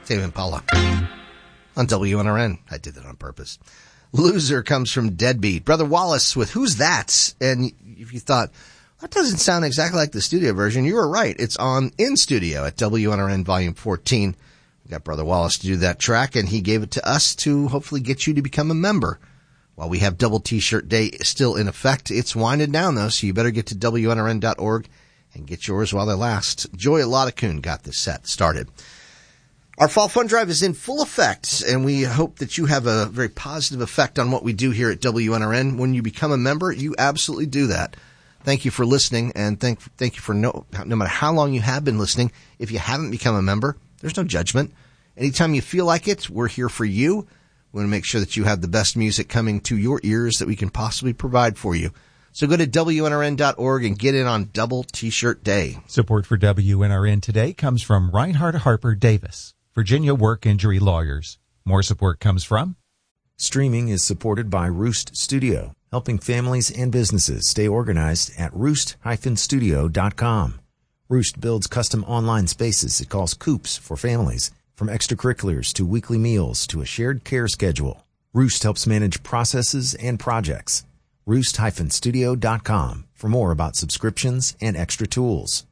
Tame Impala on WNRN. I did that on purpose. Loser comes from Deadbeat. Brother Wallace with Who's That? And if you thought, that doesn't sound exactly like the studio version, you were right. It's on in studio at WNRN Volume 14. We got Brother Wallace to do that track, and he gave it to us to hopefully get you to become a member. While we have Double T-Shirt Day still in effect, it's winding down, though, so you better get to WNRN.org and get yours while they last. Joy Ladakun got this set started. Our Fall Fund Drive is in full effect, and we hope that you have a very positive effect on what we do here at WNRN. When you become a member, you absolutely do that. Thank you for listening, and thank you for no matter how long you have been listening. If you haven't become a member, there's no judgment. Anytime you feel like it, we're here for you. We want to make sure that you have the best music coming to your ears that we can possibly provide for you. So go to WNRN.org and get in on Double T-Shirt Day. Support for WNRN today comes from Reinhardt Harper Davis, Virginia Work Injury Lawyers. More support comes from... Streaming is supported by Roost Studio, helping families and businesses stay organized at roost-studio.com. Roost builds custom online spaces it calls coops for families, from extracurriculars to weekly meals to a shared care schedule. Roost helps manage processes and projects. Roost-studio.com for more about subscriptions and extra tools.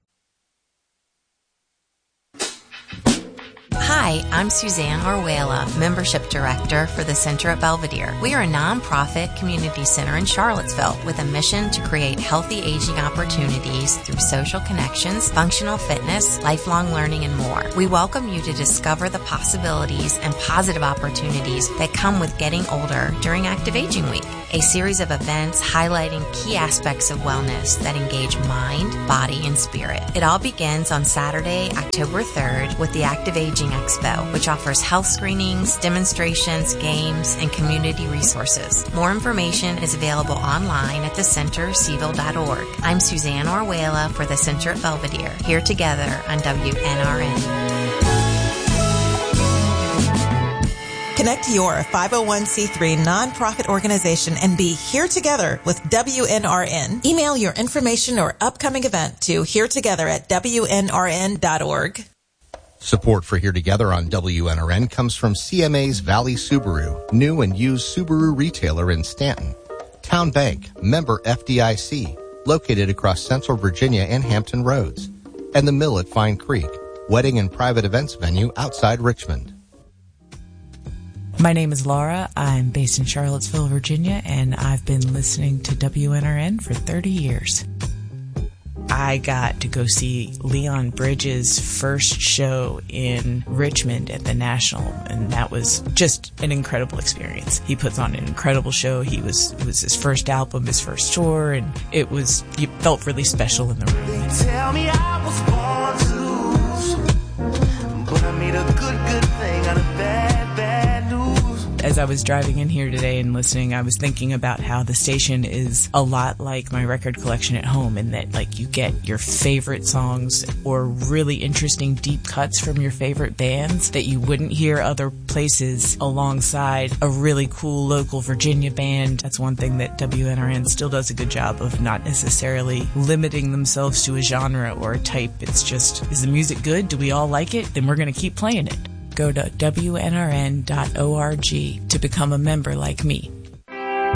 Hi, I'm Suzanne Orwella, Membership Director for the Center at Belvedere. We are a nonprofit community center in Charlottesville with a mission to create healthy aging opportunities through social connections, functional fitness, lifelong learning, and more. We welcome you to discover the possibilities and positive opportunities that come with getting older during Active Aging Week, a series of events highlighting key aspects of wellness that engage mind, body, and spirit. It all begins on Saturday, October 3rd with the Active Aging Expo, which offers health screenings, demonstrations, games, and community resources. More information is available online at thecentercville.org. I'm Suzanne Orwella for the Center at Belvedere, here together on WNRN. Connect your 501c3 nonprofit organization and be here together with WNRN. Email your information or upcoming event to heretogether@WNRN.org. Support for Here Together on WNRN comes from CMA's Valley Subaru, new and used Subaru retailer in Stanton. Town Bank, member FDIC, located across Central Virginia and Hampton Roads. And the Mill at Fine Creek, wedding and private events venue outside Richmond. My name is Laura. I'm based in Charlottesville, Virginia, and I've been listening to WNRN for 30 years. I got to go see Leon Bridges' first show in Richmond at the National, and that was just an incredible experience. He puts on an incredible show. It was his first album, his first tour, and you felt really special in the room. They tell me I was born to lose, but I made a good thing out of bad news. As I was driving in here today and listening, I was thinking about how the station is a lot like my record collection at home, in that like you get your favorite songs or really interesting deep cuts from your favorite bands that you wouldn't hear other places, alongside a really cool local Virginia band. That's one thing that WNRN still does a good job of, not necessarily limiting themselves to a genre or a type. It's just, is the music good? Do we all like it? Then we're going to keep playing it. Go to WNRN.org to become a member like me.